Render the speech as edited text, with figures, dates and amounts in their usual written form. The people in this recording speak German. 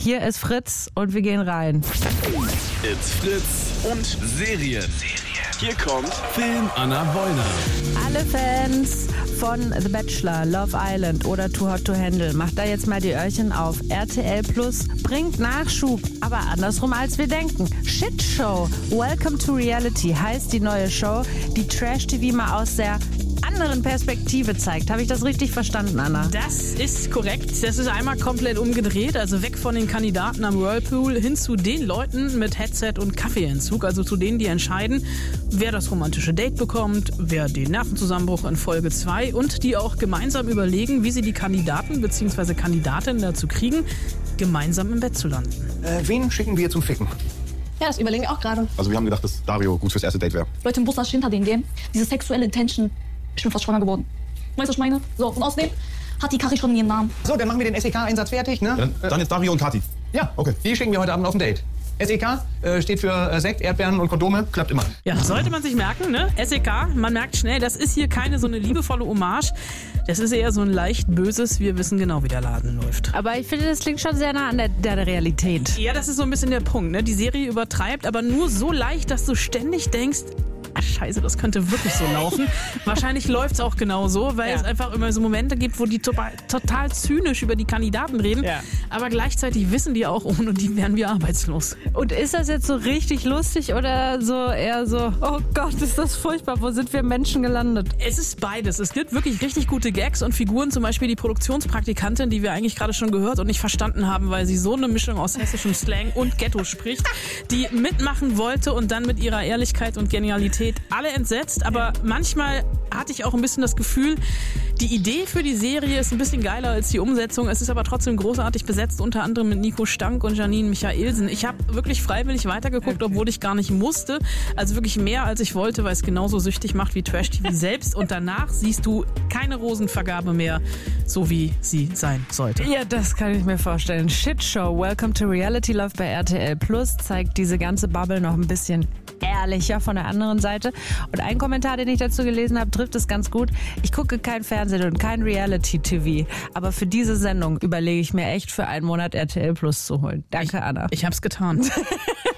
Hier ist Fritz und wir gehen rein. It's Fritz und Serien. Hier kommt Film Anna Wollner. Alle Fans von The Bachelor, Love Island oder Too Hot to Handle, macht da jetzt mal die Öhrchen auf. RTL Plus bringt Nachschub, aber andersrum als wir denken. Shitshow, Welcome to Reality heißt die neue Show, die Trash-TV mal aus der anderen Perspektive zeigt. Habe ich das richtig verstanden, Anna? Das ist korrekt. Das ist einmal komplett umgedreht, also weg von den Kandidaten am Whirlpool hin zu den Leuten mit Headset und Kaffeeentzug, also zu denen, die entscheiden, wer das romantische Date bekommt, wer den Nervenzusammenbruch in Folge 2 und die auch gemeinsam überlegen, wie sie die Kandidaten bzw. Kandidatinnen dazu kriegen, gemeinsam im Bett zu landen. Wen schicken wir zum Ficken? Ja, das überlegen wir auch gerade. Also wir haben gedacht, dass Dario gut fürs erste Date wäre. Leute im Bus, lass hinter denen gehen. Diese sexuelle Intention, ich bin fast schwanger geworden. Weißt du, was ich meine? So, und außerdem hat die Kari schon ihren Namen. So, dann machen wir den SEK-Einsatz fertig, ne? Dann jetzt Dario und Kathi. Ja, Okay. Die schicken wir heute Abend auf ein Date. SEK steht für Sekt, Erdbeeren und Kondome. Klappt immer. Ja, sollte man sich merken, ne? SEK, man merkt schnell, das ist hier keine so eine liebevolle Hommage. Das ist eher so ein leicht böses, wir wissen genau, wie der Laden läuft. Aber ich finde, das klingt schon sehr nah an der Realität. Ja, das ist so ein bisschen der Punkt, ne? Die Serie übertreibt, aber nur so leicht, dass du ständig denkst, ach, scheiße, das könnte wirklich so laufen. Wahrscheinlich läuft es auch genau so, weil es einfach immer so Momente gibt, wo die total zynisch über die Kandidaten reden. Ja. Aber gleichzeitig wissen die auch, ohne die wären wir arbeitslos. Und ist das jetzt so richtig lustig oder so eher so, oh Gott, ist das furchtbar, wo sind wir Menschen gelandet? Es ist beides. Es gibt wirklich richtig gute Gags und Figuren, zum Beispiel die Produktionspraktikantin, die wir eigentlich gerade schon gehört und nicht verstanden haben, weil sie so eine Mischung aus hessischem Slang und Ghetto spricht, die mitmachen wollte und dann mit ihrer Ehrlichkeit und Genialität alle entsetzt, aber manchmal hatte ich auch ein bisschen das Gefühl, die Idee für die Serie ist ein bisschen geiler als die Umsetzung. Es ist aber trotzdem großartig besetzt, unter anderem mit Nico Stank und Janine Michaelsen. Ich habe wirklich freiwillig weitergeguckt, obwohl ich gar nicht musste. Also wirklich mehr, als ich wollte, weil es genauso süchtig macht wie Trash-TV selbst. Und danach siehst du keine Rosenvergabe mehr, so wie sie sein sollte. Ja, das kann ich mir vorstellen. Shitshow, Welcome to Reality läuft bei RTL Plus, zeigt diese ganze Bubble noch ein bisschen ehrlicher von der anderen Seite. Und ein Kommentar, den ich dazu gelesen habe, trifft es ganz gut. Ich gucke kein Fernsehen und kein Reality-TV, aber für diese Sendung überlege ich mir echt für einen Monat RTL Plus zu holen. Danke, Anna. Ich hab's getan.